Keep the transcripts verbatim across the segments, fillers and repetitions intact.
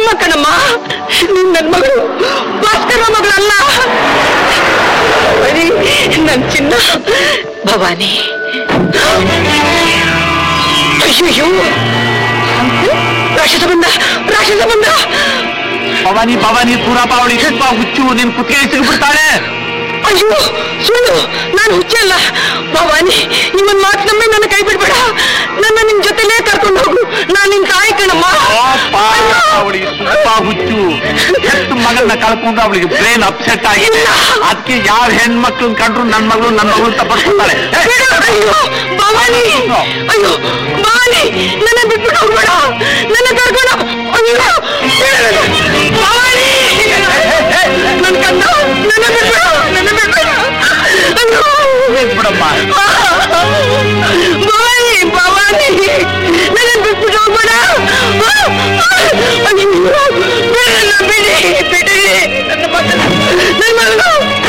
ನಿನ್ನಮ್ಮ ಕಣಮ್ಮ, ನೀನ್ ನನ್ ಮಗಳು, ಭಾಸ್ಕರ ಮಗಳಲ್ಲ. ನನ್ ಚಿನ್ನ ಭವಾನಿ. ಅಯ್ಯೋ, ರಾಕ್ಷಸ ಬಂದ, ರಾಕ್ಷಸ ಬಂದ. ಭವಾನಿ ಭವಾನಿ ಪೂರಾಪಾವಳಿ ಸ್ವಲ್ಪ ಹುಚ್ಚು, ನಿನ್ ಕುತ್ತಿಗೆ ಸಿಗ್ಬಿಡ್ತಾಳೆ. ಅಯ್ಯೋ ಸುಳ್ಳು, ನಾನು ಹುಚ್ಚಲ್ಲ. ಭವಾನಿ, ಇವನ್ ಮಾತು ನಮ್ಮೆ ನನ್ನ ಕೈ ಬಿಡ್ಬೇಡ. ನನ್ನ ನಿನ್ ಜೊತೆಲೇ ಕರ್ಕೊಂಡು ಹೋಗು, ನಾನ್ ನಿನ್ ತಾಯಿ ಕಣಮ್ಮ. ಅವಳಿ ತುಂಬಾ ಹುಚ್ಚು, ಎಷ್ಟು ಮಗಳನ್ನ ಕಳ್ಕೊಂಡು ಅವಳಿಗೆ ಬ್ರೈನ್ ಅಪ್ಸೆಟ್ ಆಗಿದೆ. ಅದಕ್ಕೆ ಯಾವ ಹೆಣ್ಮಕ್ಳನ್ನ ಕಂಡ್ರು ನನ್ ಮಗಳು ನನ್ ಮಗಳು ತಪ್ಪಿಸ್ಕೊಳ್ತಾರೆ. ಅಯ್ಯೋ ಭವಾನಿ, ಅಯ್ಯೋ ಭವಾನಿ, ನನ್ನ ಬಿಟ್ಬಿಟ್ಟು ಹೋಗ್ಬೇಡ, ನನ್ನ ಕರ್ಕೊಂಡು. ಅಯ್ಯೋ ಭವಾನಿ, ನನ್ ಕಂದ, ನನ್ನ ಬಿಟ್ಬೇಡ, ನನ್ನ ಬಿಟ್ಬೇಡ. ಅಯ್ಯೋ ಬಿಡಮ್ಮ ಭವಾನಿ, ಭವಾನಿ, ನನ್ನ ಬಿಟ್ಬಿಟ್ಟು ಹೋಗ್ಬೇಡ. ಅಯ್ಯೋ ಬಿಡಲ್ಲ, ಬಿಡಿ ಬಿಡಿ ನನ್ನ ಮಗ, ನನ್ನ ಮಗಳು.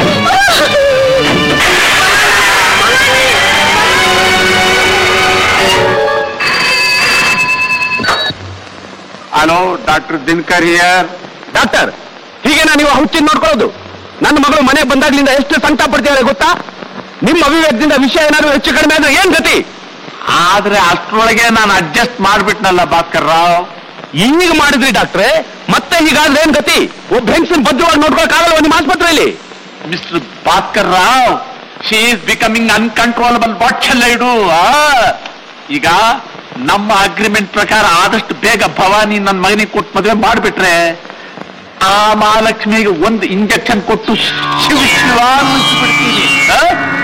Hello, doctor Dinakar here. Doctor, ಹೀಗೆ ನೀವು ಹುಚ್ಚಿನ ನೋಡ್ಕೊಳ್ಳೋದು? ನನ್ನ ಮಗಳು ಮನೆಗೆ ಬಂದಾಗ್ಲಿಂದ ಎಷ್ಟು ಸಂಕಟ ಪಡ್ತಿದ್ದಾರೆ ಗೊತ್ತಾ? ನಿಮ್ಮ ಅವಿವೇಕದಿಂದ ವಿಷಯ ಏನಾದ್ರು ಹೆಚ್ಚು ಕಡಿಮೆ ಆದ್ರೆ ಏನ್ ಗತಿ? ಆದ್ರೆ ಅಷ್ಟರೊಳಗೆ ನಾನು ಅಡ್ಜಸ್ಟ್ ಮಾಡ್ಬಿಟ್ನಲ್ಲ ಭಾಸ್ಕರ್ ರಾವ್. ಈಗ ಮಾಡಿದ್ರಿ ಡಾಕ್ಟ್ರೆ, ಮತ್ತೆ ಹೀಗಾದ್ರೆ ಏನ್ ಗತಿ? ಒಬ್ಬ ಹೆಂಗಸಿನ ಭದ್ರವಾಗಿ ನೋಡ್ಕೊಳಕ್ಕಾಗಲ್ವ ನಿಮ್ಮ ಆಸ್ಪತ್ರೆಯಲ್ಲಿ? Mister Bhaskar Rao, she is becoming uncontrollable. What shall I do? ಈಗ ನಮ್ಮ ಅಗ್ರಿಮೆಂಟ್ ಪ್ರಕಾರ ಆದಷ್ಟು ಬೇಗ ಭವಾನಿ ನನ್ನ ಮಗನಿಗೆ ಕೊಟ್ಟು ಮದುವೆ ಮಾಡಿಬಿಟ್ರೆ ಆ ಮಹಾಲಕ್ಷ್ಮಿಗೆ ಒಂದು ಇಂಜೆಕ್ಷನ್ ಕೊಟ್ಟು ಶಿವ ಶಿವ ಬಿಡ್ತೀನಿ.